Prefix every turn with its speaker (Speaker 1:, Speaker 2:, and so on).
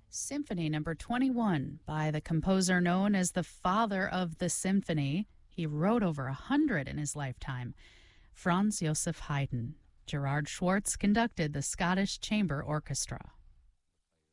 Speaker 1: Symphony number 21 by the composer known as the father of the symphony. He wrote over 100 in his lifetime. Franz Joseph Haydn. Gerard Schwartz conducted the Scottish Chamber Orchestra.